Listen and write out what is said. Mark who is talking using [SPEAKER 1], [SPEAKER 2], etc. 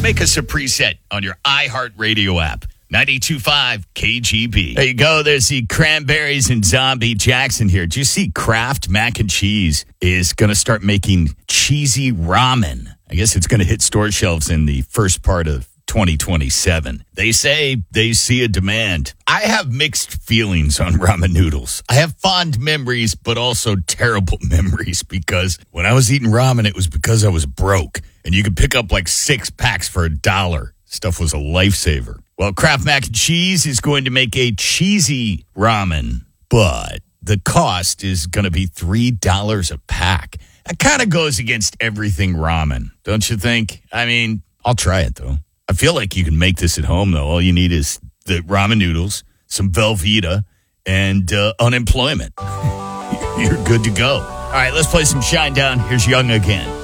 [SPEAKER 1] Make us a preset on your iHeartRadio app. 92.5 KGB. There you go. There's the Cranberries and Zombie Jackson here. Do you see Kraft Mac and Cheese is going to start making cheesy ramen? I guess it's going to hit store shelves in the first part of 2027. They say they see a demand. I have mixed feelings on ramen noodles. I have fond memories, but also terrible memories because when I was eating ramen, it was because I was broke. And you could pick up like 6 packs for $1. Stuff was a lifesaver. Well, Kraft Mac and Cheese is going to make a cheesy ramen, but the cost is going to be $3 a pack. That kind of goes against everything ramen, don't you think? I mean, I'll try it, though. I feel like you can make this at home, though. All you need is the ramen noodles, some Velveeta, and unemployment. You're good to go. All right, let's play some Shinedown. Here's Young again.